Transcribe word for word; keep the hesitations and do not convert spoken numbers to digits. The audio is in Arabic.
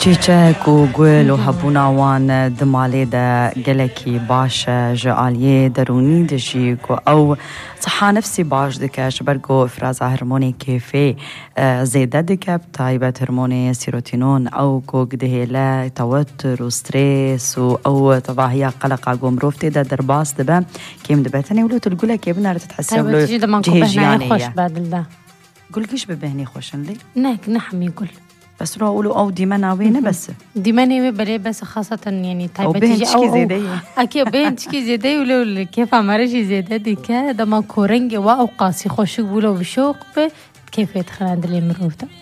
چیچک و گل و هبوناوان دمالی دا گلکی باش جعالیه درونی دشی که او صحة نفسي باش دکش برگو افراز هرمونی کیفی زیده دکب تایبت هرمونی سیروتینون او که گدهیله توتر و ستريس و او طبعا قلق عقوم روفتي دا درباس دبا كيم دبتني ولو تلقولا كيف نار تتحسب له جهيجيانية خوش بعد ده قل كيش ببهني خوشن لي ناك نحمي قل بس رو أقوله أو ديما وين بس ديما ناوي بلي بس خاصة يعني أو بين تشكي زيدي أكيد بين تشكي زيدي ولو كيف عمرش زيدة دي كده ما كورنج وأو قاسي خوش يقولوا بشوق كيف يدخل عند المروفة